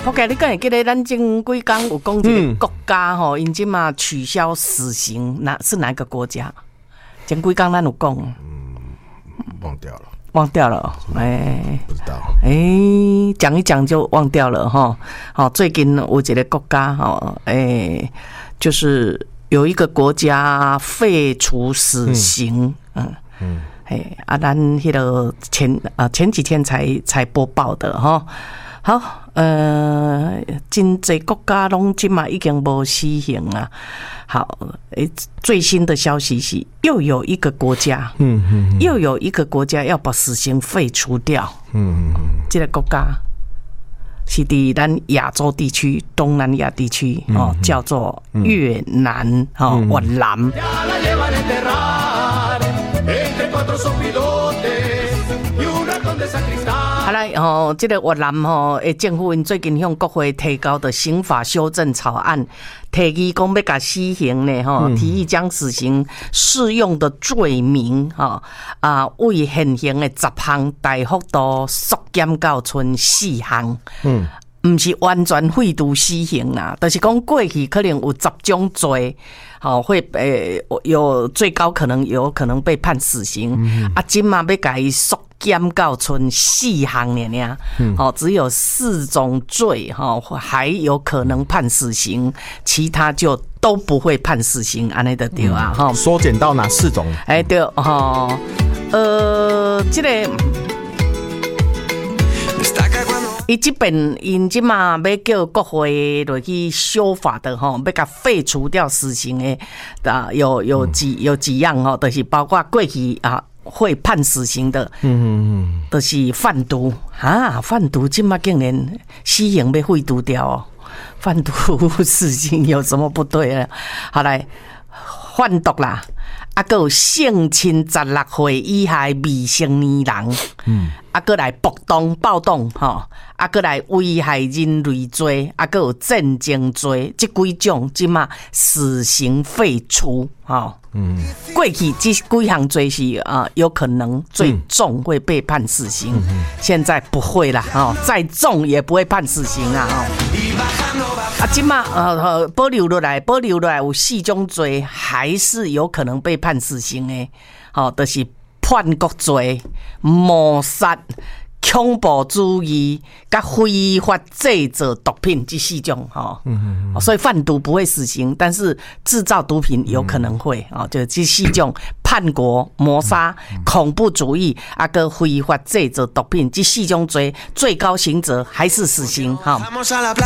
我记你敢会记得咱前几天有讲一个国家吼，因即嘛取消死刑，是哪个国家？前几天咱有讲，忘掉了， 不知道， 讲一讲就忘掉了哈。好，最近有一个国家哈，就是有一个国家废除死刑，咱迄个前几天才播报的哈。好，真侪国家拢即嘛已经无死刑啊。好，最新的消息是又有一个国家，要把死刑废除掉。这个国家是伫咱亚洲地区、东南亚地区叫做越南越南。好来这个越南政府因最近向国会提交的刑法修正草案，提议讲要甲死刑呢提议将死刑适用的罪名为现行的10项大幅度缩减到剩4项。不是完全废除死刑啦，就是讲过去可能有10种罪，会有最高可能被判死刑，今嘛要甲伊缩减到剩4项呢，只有4种罪还有可能判死刑，其他就都不会判死刑，安尼就对啊。 缩减到哪4种？ 对这个。伊这边因即嘛要叫国会落去修法的要甲废除掉死刑的有几样就是包括过去会判死刑的，就是贩毒贩毒即嘛竟然死刑要废除掉贩毒死刑有什么不对啊？好来，贩毒啦。还有性侵16岁以下未成年人，还来暴动还来危害人类罪，还有战争罪，这几种即嘛死刑废除过去这几项罪是有可能最重会被判死刑，现在不会啦再重也不会判死刑即嘛保留落来有4种罪还是有可能被判死刑的，就是叛国罪、谋杀、恐怖主义、甲非法制造毒品这4种所以贩毒不会死刑，但是制造毒品有可能会就这4种叛国、谋杀、恐怖主义跟非法制造毒品这4种罪，最高刑责还是死刑